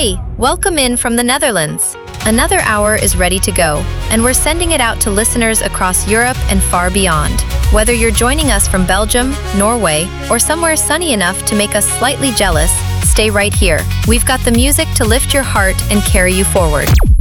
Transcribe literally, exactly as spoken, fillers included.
Hey, welcome in from the Netherlands. Another hour is ready to go, and we're sending it out to listeners across Europe and far beyond. Whether you're joining us from Belgium, Norway, or somewhere sunny enough to make us slightly jealous, stay right here. We've got the music to lift your heart and carry you forward.